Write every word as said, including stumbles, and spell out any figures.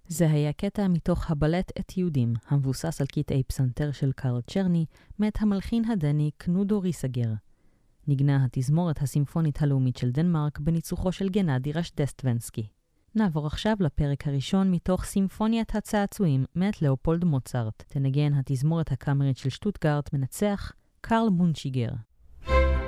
זה היה קטע מתוך הבלט אתיודים, המבוסס על קטעי פסנתר של קרל צ'רני, מאת המלחין הדני קנודו ריסגר. נגנה התזמורת הסימפונית הלאומית של דנמרק בניצוחו של גנדי רשדסטוונסקי. נעבור עכשיו לפרק הראשון מתוך סימפוניית הצעצועים מאת לאופולד מוצרט. תנגן התזמורת הקאמרית של שטוטגרט, מנצח קרל מונשיגר.